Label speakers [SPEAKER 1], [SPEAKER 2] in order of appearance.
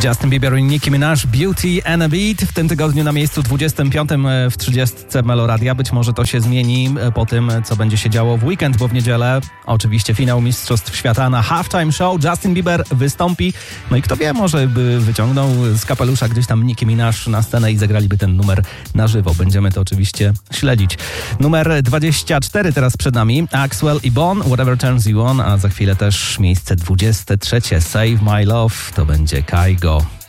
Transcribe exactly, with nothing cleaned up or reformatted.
[SPEAKER 1] Justin Bieber i Nicki Minaj, Beauty and a Beat. W tym tygodniu na miejscu dwudziestym piątym w trzydziestce Meloradia. Być może to się zmieni po tym, co będzie się działo w weekend, bo w niedzielę oczywiście finał Mistrzostw Świata na Halftime Show. Justin Bieber wystąpi. No i kto wie, może by wyciągnął z kapelusza gdzieś tam Nicki Minaj na scenę i zagraliby ten numer na żywo. Będziemy to oczywiście śledzić. Numer dwadzieścia cztery teraz przed nami. Axwell i Bon, Whatever Turns You On, a za chwilę też miejsce dwudzieste trzecie. Save My Love, to będzie Kygo.